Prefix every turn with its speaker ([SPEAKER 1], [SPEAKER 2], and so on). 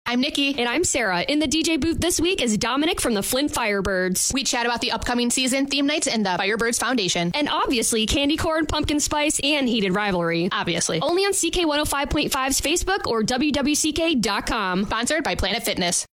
[SPEAKER 1] I'm Nikki.
[SPEAKER 2] And I'm Sarah. In the DJ booth this week is Dominic from the Flint Firebirds.
[SPEAKER 1] We chat about the upcoming season, theme nights, and the Firebirds Foundation.
[SPEAKER 2] And obviously, candy corn, pumpkin spice, and heated rivalry.
[SPEAKER 1] Obviously.
[SPEAKER 2] Only on CK105.5's Facebook or WWCK.com.
[SPEAKER 1] Sponsored by Planet Fitness.